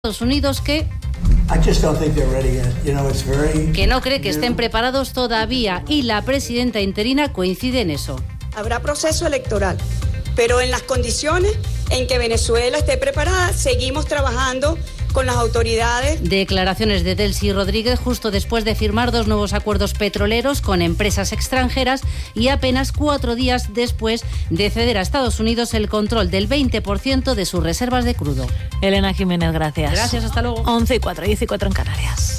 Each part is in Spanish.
Estados Unidos que no cree que estén preparados todavía, y la presidenta interina coincide en eso. Habrá proceso electoral, pero en las condiciones en que Venezuela esté preparada, seguimos trabajando con las autoridades. Declaraciones de Delcy Rodríguez justo después de firmar 2 nuevos acuerdos petroleros con empresas extranjeras y apenas 4 días después de ceder a Estados Unidos el control del 20% de sus reservas de crudo. Elena Jiménez, gracias. Gracias, hasta luego. 11:04, 10:04 en Canarias.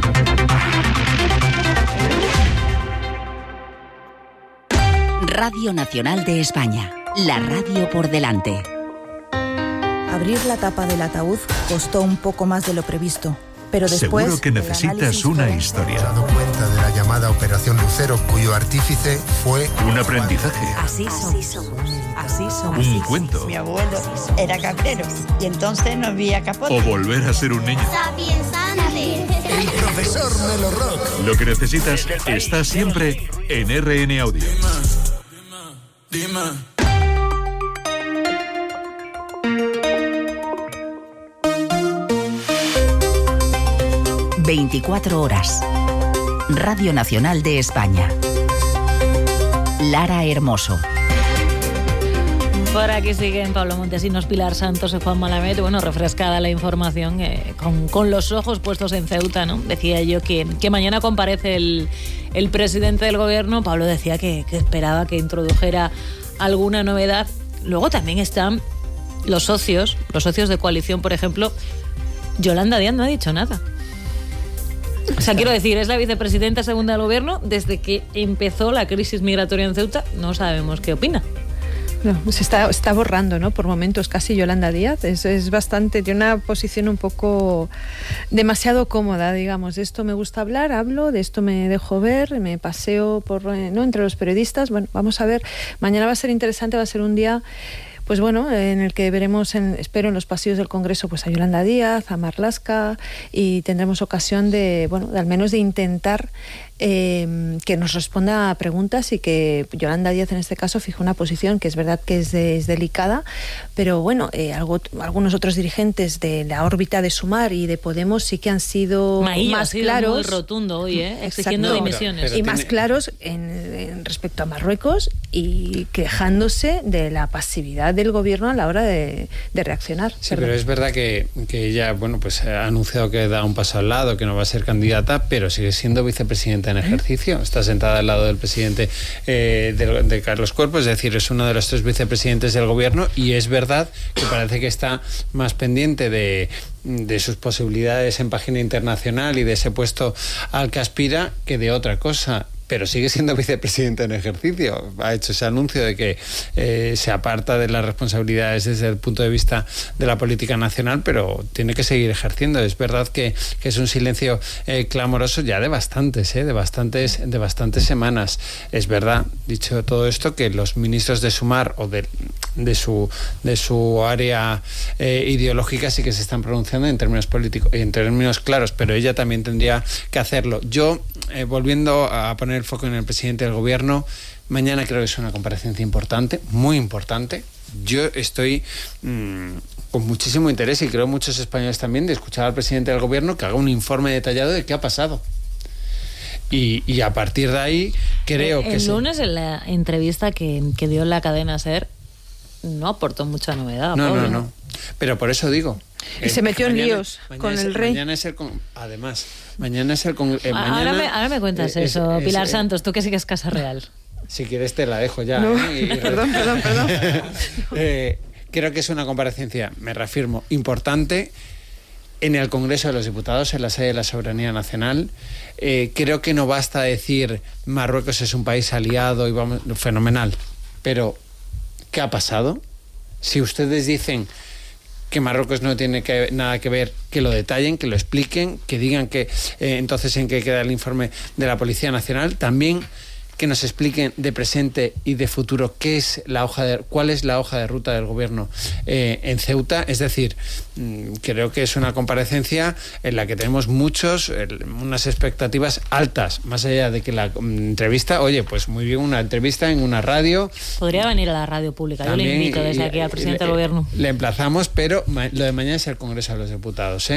Radio Nacional de España, la radio por delante. Abrir la tapa del ataúd costó un poco más de lo previsto, pero después... Seguro que necesitas una historia. He dado cuenta de la llamada Operación Lucero, cuyo artífice fue... Un aprendizaje. Así somos. Un cuento. Mi abuelo era cabrero y entonces no había capote. O volver a ser un niño. El profesor Melo Rock. Lo que necesitas está siempre en RN Audio. Dime. 24 horas. Radio Nacional de España. Lara Hermoso. Por aquí siguen Pablo Montesinos, Pilar Santos y Juan Malamet. Bueno, refrescada la información, con los ojos puestos en Ceuta, ¿no? Decía yo que mañana comparece el presidente del gobierno. Pablo decía que esperaba que introdujera alguna novedad. Luego también están los socios de coalición, por ejemplo. Yolanda Díaz no ha dicho nada. O sea, quiero decir, es la vicepresidenta segunda del gobierno. Desde que empezó la crisis migratoria en Ceuta, no sabemos qué opina. No, se está borrando, ¿no? Por momentos casi Yolanda Díaz. Es bastante, tiene una posición un poco demasiado cómoda, digamos. De esto me gusta hablar, hablo, de esto me dejo ver, me paseo ¿no? entre los periodistas. Bueno, vamos a ver. Mañana va a ser interesante, va a ser un día... Pues bueno, en el que veremos, espero, en los pasillos del Congreso, pues a Yolanda Díaz, a Marlaska, y tendremos ocasión de al menos de intentar que nos responda a preguntas, y que Yolanda Díaz en este caso fije una posición que es verdad que es delicada, pero bueno, algunos otros dirigentes de la órbita de Sumar y de Podemos sí que han sido más claros, muy rotundo hoy, exigiendo dimisiones, y más claros en respecto a Marruecos, y quejándose de la pasividad del gobierno a la hora de reaccionar. Sí, pero es verdad que ella, pues ha anunciado que da un paso al lado, que no va a ser candidata, pero sigue siendo vicepresidenta en ejercicio. Está sentada al lado del presidente de Carlos Cuerpo, es decir, es uno de los 3 vicepresidentes del gobierno, y es verdad que parece que está más pendiente de sus posibilidades en página internacional y de ese puesto al que aspira que de otra cosa. Pero sigue siendo vicepresidente en ejercicio. Ha hecho ese anuncio de que se aparta de las responsabilidades desde el punto de vista de la política nacional, pero tiene que seguir ejerciendo. Es verdad que es un silencio clamoroso ya de bastantes semanas. Es verdad, dicho todo esto, que los ministros de Sumar o de su área ideológica sí que se están pronunciando en términos políticos y en términos claros, pero ella también tendría que hacerlo. Yo, volviendo a poner el foco en el presidente del gobierno, mañana creo que es una comparecencia importante, muy importante. Yo estoy con muchísimo interés, y creo muchos españoles también, de escuchar al presidente del gobierno que haga un informe detallado de qué ha pasado. Y a partir de ahí creo que... El lunes, en la entrevista que dio en la cadena SER, no aportó mucha novedad. No. Pero por eso digo... Y se metió en líos con el rey. Mañana es el ahora me cuentas eso, Pilar Santos, tú que sigues Casa Real. Si quieres te la dejo ya. No, perdón. Creo que es una comparecencia, me reafirmo, importante en el Congreso de los Diputados, en la sede de la Soberanía Nacional. Creo que no basta decir Marruecos es un país aliado y vamos, fenomenal. Pero, ¿qué ha pasado? Si ustedes dicen que Marruecos no tiene nada que ver, que lo detallen, que lo expliquen, que digan que entonces en qué queda el informe de la Policía Nacional. También que nos expliquen de presente y de futuro cuál es la hoja de ruta del gobierno en Ceuta. Es decir, creo que es una comparecencia en la que tenemos unas expectativas altas, más allá de que la entrevista, oye, pues muy bien, una entrevista en una radio. Podría venir a la radio pública. También, yo le invito desde aquí al presidente del gobierno. Le emplazamos, pero lo de mañana es el Congreso de los Diputados,